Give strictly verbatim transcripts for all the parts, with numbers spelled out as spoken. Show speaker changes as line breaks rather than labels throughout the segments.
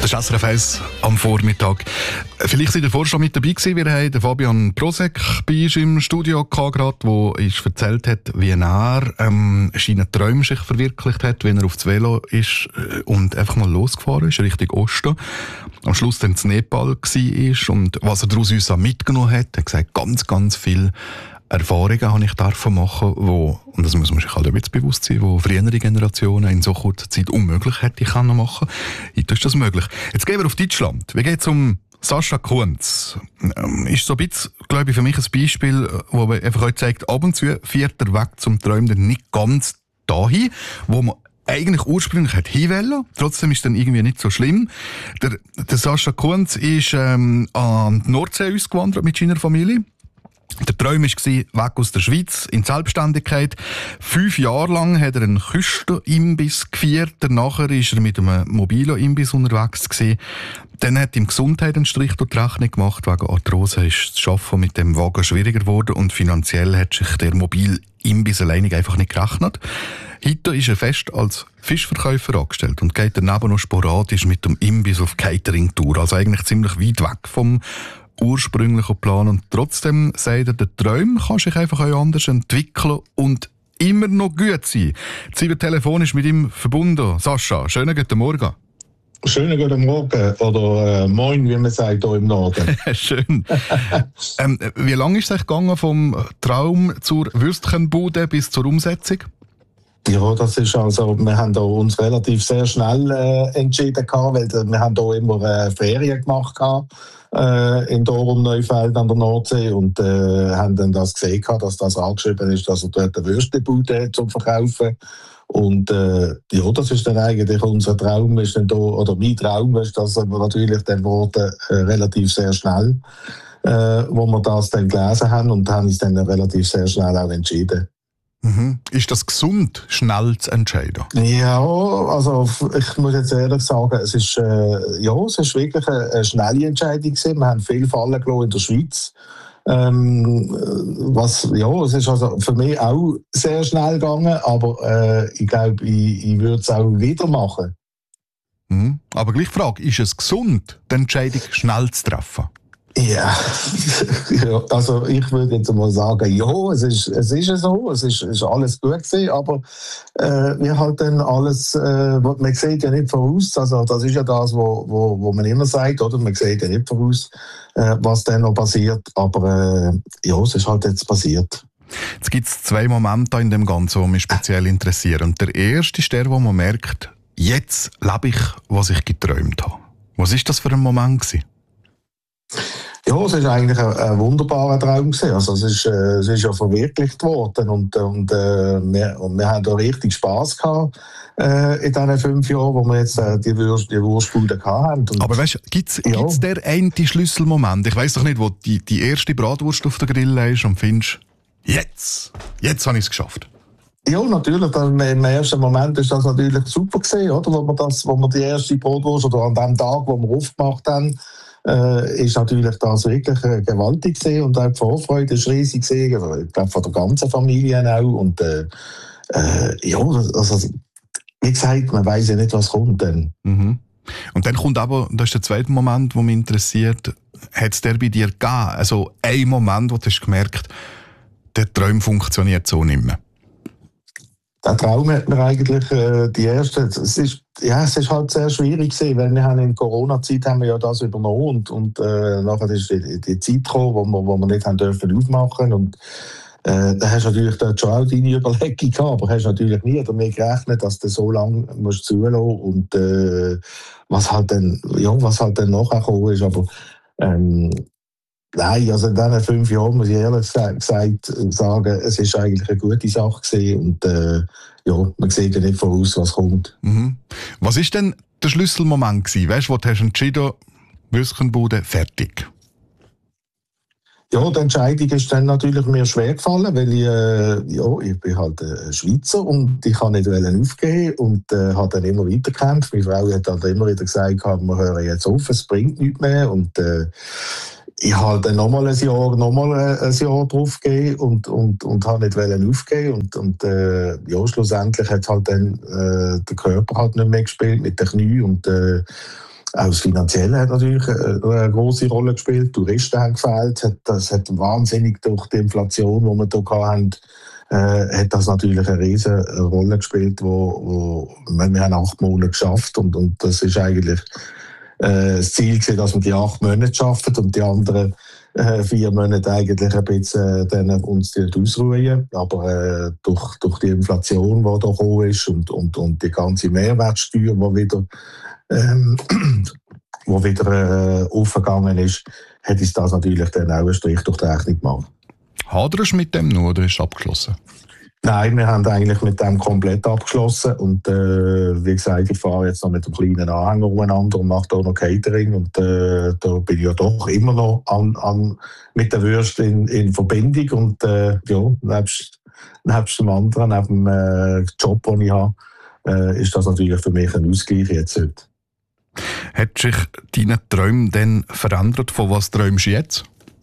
Das ist S R F eins am Vormittag. Vielleicht seid ihr vorher schon mit dabei gewesen. Wir haben den Fabian Brosek bei uns im Studio gehabt, der uns erzählt hat, wie er ähm, seine Träume sich verwirklicht hat, wenn er auf das Velo ist und einfach mal losgefahren ist, Richtung Osten. Am Schluss dann in Nepal war und was er daraus uns auch mitgenommen hat, er hat gesagt, ganz, ganz viel Erfahrungen habe ich davon machen, wo, und das muss man sich halt ein bisschen bewusst sein, wo frühere Generationen in so kurzer Zeit unmöglich hätte ich können machen. Heute ist das möglich. Jetzt gehen wir auf Deutschland. Wie geht es um Sascha Kunz? Ähm, ist so ein bisschen, glaube ich, für mich ein Beispiel, wo man einfach heute zeigt, ab und zu fährt der Weg zum Träumen nicht ganz dahin, wo man eigentlich ursprünglich hat hinwollen. Trotzdem ist dann irgendwie nicht so schlimm. Der, der Sascha Kunz ist ähm, an die Nordsee ausgewandert mit seiner Familie. Der Traum war, weg aus der Schweiz, in die Selbstständigkeit. Fünf Jahre lang hat er einen Küstenimbiss geführt. Danach war er mit einem Mobilo-Imbiss unterwegs gewesen. Dann hat ihm Gesundheit einen Strich durch die Rechnung gemacht. Wegen Arthrose ist das Arbeiten mit dem Wagen schwieriger geworden und finanziell hat sich der Mobil-Imbiss alleinig einfach nicht gerechnet. Heute ist er fest als Fischverkäufer angestellt und geht daneben noch sporadisch mit dem Imbiss auf Catering-Tour. Also eigentlich ziemlich weit weg vom ursprünglichen Plan. Und trotzdem sagt er, der Traum kann sich einfach auch anders entwickeln und immer noch gut sein. Jetzt sind wir telefonisch mit ihm verbunden. Sascha, schönen guten Morgen.
Schönen guten Morgen oder äh, Moin, wie man sagt hier im Norden.
Schön. ähm, wie lange ist es gegangen vom Traum zur Würstchenbude bis zur Umsetzung?
Ja, das ist also, wir haben da uns relativ sehr schnell äh, entschieden gehabt, weil wir haben da immer äh, Ferien gemacht gehabt, äh, in Dorum Neufeld an der Nordsee und äh, haben dann das gesehen gehabt, dass das angeschrieben ist, dass er dort eine Würstchenbude zum Verkaufen. Und äh, ja, das ist dann eigentlich unser Traum, ist dann da, oder mein Traum ist das aber natürlich dann wurde äh, relativ sehr schnell, äh, wo wir das dann gelesen haben und haben uns dann relativ sehr schnell auch entschieden.
Mhm. Ist das gesund, schnell zu entscheiden?
Ja, also ich muss jetzt ehrlich sagen, es ist, äh, ja, es ist wirklich eine, eine schnelle Entscheidung gewesen. Wir haben viel fallen gelassen in der Schweiz. Ähm, was, ja, es ist also für mich auch sehr schnell gegangen, aber äh, ich glaube, ich, ich würde es auch wieder machen.
Mhm. Aber gleich die Frage, ist es gesund, die Entscheidung schnell zu treffen?
Ja, ja, also ich würde jetzt mal sagen, ja, es ist, es ist so, es ist, ist alles gut gewesen, aber äh, wir halt dann alles, äh, man sieht ja nicht voraus, also das ist ja das, wo, wo, wo man immer sagt, oder? Man sieht ja nicht voraus, äh, was dann noch passiert, aber äh, ja, es ist halt jetzt passiert.
Jetzt gibt es zwei Momente in dem Ganzen, die mich speziell interessieren. Und der erste ist der, wo man merkt, jetzt lebe ich, was ich geträumt habe. Was war das für ein Moment gewesen?
Ja, es war eigentlich ein, ein wunderbarer Traum gewesen. Also es ist, äh, es ist ja verwirklicht worden und, und, äh, wir, und wir haben da richtig Spass gehabt äh, in diesen fünf Jahren, wo wir jetzt äh, die, Wurst, die Wurstbude hatten. Und
aber weißt du, gibt es
ja.
der einen Schlüsselmoment? Ich weiss doch nicht, wo die, die erste Bratwurst auf der Grille ist und findest, jetzt, jetzt habe ich es geschafft.
Ja, natürlich. Dann, im ersten Moment ist das natürlich super gewesen, oder? Wo wir, das, wo wir die erste Bratwurst oder an dem Tag, wo wir aufgemacht haben, Äh, ist natürlich das wirklich äh, gewaltig gewesen und auch die Vorfreude ist riesig gewesen, ich glaube von der ganzen Familie auch und äh, äh, ja, also wie gesagt, man weiß ja nicht, was kommt dann.
Mhm. Und dann kommt aber, das ist der zweite Moment, der mich interessiert, hat es der bei dir gegeben, also ein Moment, wo du hast gemerkt, der Traum funktioniert so nicht mehr?
Der Traum hat mir eigentlich äh, die erste, es ist, ja, es ist halt sehr schwierig gewesen, weil wir haben in Corona-Zeit haben wir ja das übernommen und, und äh, nachher ist die, die Zeit gekommen, wo wir, wo wir nicht haben dürfen aufmachen und äh, da hast du natürlich dort schon auch deine Überlegung gehabt, aber hast natürlich nie damit gerechnet, dass du so lange musst zulassen und äh, was halt dann, ja, was halt dann nachher gekommen ist, aber ähm, nein, also in diesen fünf Jahren muss ich ehrlich gesagt sagen, es ist eigentlich eine gute Sache gewesen und äh, ja, man sieht ja nicht voraus, was kommt.
Mhm. Was war denn der Schlüsselmoment gewesen? Weißt du, wo du hast entschieden, Würstchenbude fertig?
Ja, die Entscheidung ist dann natürlich mir schwer gefallen, weil ich, äh, ja, ich bin halt ein Schweizer und ich kann nicht aufgeben und äh, habe dann immer weiter gekämpft. Meine Frau hat dann immer wieder gesagt, wir hören jetzt auf, es bringt nichts mehr und äh, ich habe dann nochmal ein Jahr, nochmal ein Jahr drauf gegeben und, und, und habe nicht aufgeben und, und äh, ja, schlussendlich hat halt dann äh, der Körper halt nicht mehr gespielt mit den Knien und äh, Auch das Finanzielle hat natürlich eine große Rolle gespielt. Touristen haben gefehlt. Das hat wahnsinnig durch die Inflation, die wir hier hatten, äh, hat das natürlich eine riesige Rolle gespielt, wo, wo wir haben acht Monate geschafft und, und das ist eigentlich äh, das Ziel gewesen, dass wir die acht Monate schaffen und die anderen äh, vier Monate eigentlich ein bisschen äh, dann uns ausruhen. Aber äh, durch, durch die Inflation, die da gekommen ist und, und, und die ganze Mehrwertsteuer, die wieder Ähm, wo wieder äh, aufgegangen ist, hat uns das natürlich dann auch einen Strich durch die Rechnung gemacht.
Haderst du mit dem noch oder ist es abgeschlossen?
Nein, wir haben eigentlich mit dem komplett abgeschlossen und äh, wie gesagt, ich fahre jetzt noch mit einem kleinen Anhänger umeinander und mache da noch Catering und äh, da bin ich ja doch immer noch an, an, mit der Würste in, in Verbindung und äh, ja, nebst, nebst dem anderen, neben dem äh, Job, den ich habe, äh, ist das natürlich für mich ein Ausgleich jetzt heute.
Hat sich deine Träume denn verändert? Von was träumst du jetzt?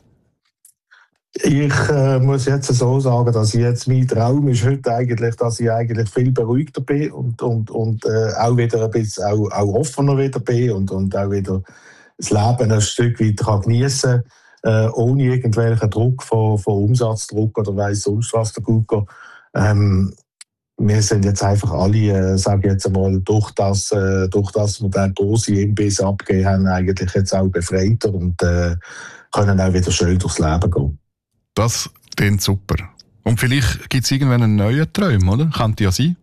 Ich äh, muss jetzt so sagen, dass ich jetzt mein Traum ist heute eigentlich, dass ich eigentlich viel beruhigter bin und, und, und äh, auch wieder ein bisschen auch, auch offener wieder bin und, und auch wieder das Leben ein Stück weiter genießen kann, äh, ohne irgendwelchen Druck von, von Umsatzdruck oder weiss sonst was der Gucker. Ähm, Wir sind jetzt einfach alle, äh, sage ich jetzt einmal, durch das, äh, durch das wir den grossen Imbiss abgegeben haben, eigentlich jetzt auch befreiter und äh, können auch wieder schön durchs Leben gehen.
Das klingt super. Und vielleicht gibt es irgendwann einen neuen Traum, oder? Könnte ja sein.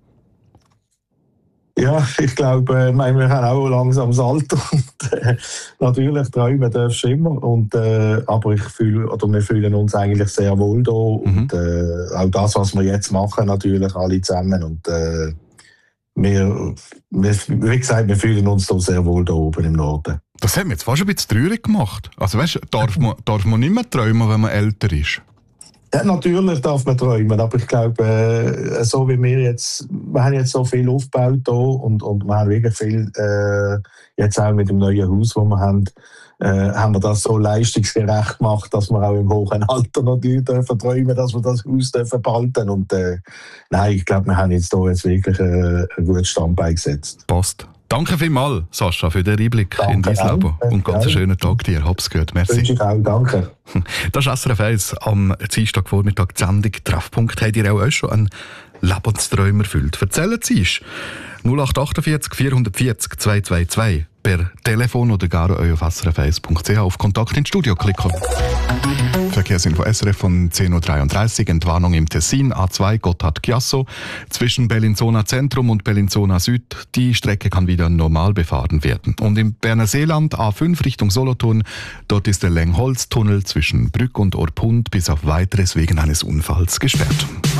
Ja, ich glaube, äh, wir haben auch langsam das Alter. Und, äh, natürlich träumen darfst du immer. Und, äh, aber ich fühl, oder wir fühlen uns eigentlich sehr wohl da. Mhm. Und äh, auch das, was wir jetzt machen, natürlich alle zusammen. Und äh, wir, wir, wie gesagt, wir fühlen uns da sehr wohl da oben im Norden.
Das hat mir jetzt fast ein bisschen traurig gemacht. Also weißt, darf man, darf man nicht mehr träumen, wenn man älter ist?
Ja, natürlich darf man träumen, aber ich glaube, äh, so wie wir jetzt, wir haben jetzt so viel aufgebaut hier und, und wir haben wirklich viel, äh, jetzt auch mit dem neuen Haus, das wir haben, äh, haben wir das so leistungsgerecht gemacht, dass wir auch im hohen Alter natürlich dürfen träumen, dass wir das Haus dürfen behalten. Und äh, nein, ich glaube, wir haben jetzt hier jetzt wirklich äh, ein gutes Standbein gesetzt.
Passt. Danke vielmals, Sascha, für den Einblick danke in dein Leben. Und ganz einen schönen Tag dir. Hab's gehört. Merci.
Wünsche ich auch. Danke.
Das ist S R F eins. Am Dienstagvormittag die Sendung Treffpunkt. Habt ihr auch euch schon einen Lebenstraum erfüllt? Erzählt sie es. null acht achtundvierzig vierhundertvierzig zweihundertzweiundzwanzig per Telefon oder gar auf s r f eins punkt c h auf Kontakt ins Studio klicken. Verkehrsinfo S R F von zehn Uhr dreiunddreißig, Entwarnung im Tessin, A zwei Gotthard-Chiasso, zwischen Bellinzona Zentrum und Bellinzona Süd. Die Strecke kann wieder normal befahren werden. Und im Berner Seeland A fünf Richtung Solothurn, dort ist der Längholztunnel zwischen Brück und Orpund bis auf Weiteres wegen eines Unfalls gesperrt.